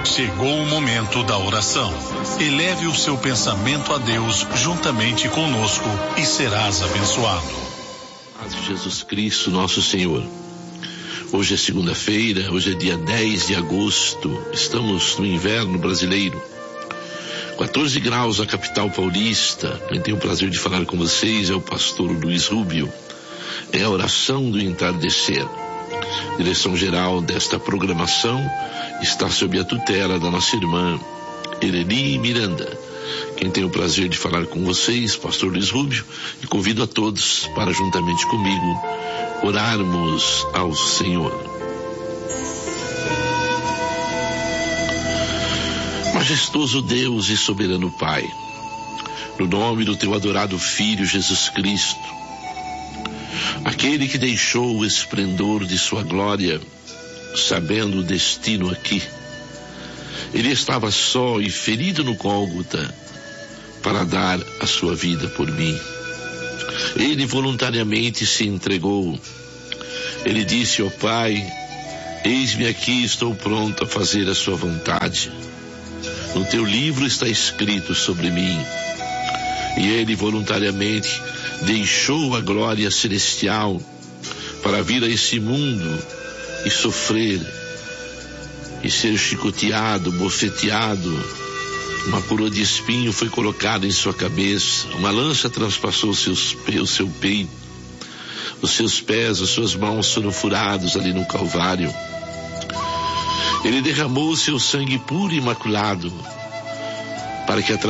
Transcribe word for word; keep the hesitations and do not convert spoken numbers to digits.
Chegou o momento da oração. Eleve o seu pensamento a Deus juntamente conosco e serás abençoado. Paz de Jesus Cristo, nosso Senhor. Hoje é segunda-feira, hoje é dia dez de agosto, estamos no inverno brasileiro. quatorze graus na capital paulista. Quem tem o prazer de falar com vocês é o pastor Luiz Rubio. É a oração do entardecer. Direção geral desta programação está sob a tutela da nossa irmã Ereli Miranda. Quem tem o prazer de falar com vocês, pastor Luiz Rubio, e convido a todos para juntamente comigo orarmos ao Senhor. Majestoso Deus e soberano Pai, no nome do teu adorado Filho Jesus Cristo, aquele que deixou o esplendor de sua glória, sabendo o destino aqui, ele estava só e ferido no Gólgota para dar a sua vida por mim. Ele voluntariamente se entregou. Ele disse ao Pai: eis-me aqui, estou pronto a fazer a sua vontade. No teu livro está escrito sobre mim. E ele voluntariamente deixou a glória celestial para vir a esse mundo e sofrer e ser chicoteado, bofeteado. Uma coroa de espinho foi colocada em sua cabeça, uma lança transpassou seus, o seu peito, os seus pés, as suas mãos foram furados ali no Calvário. Ele derramou o seu sangue puro e imaculado para que através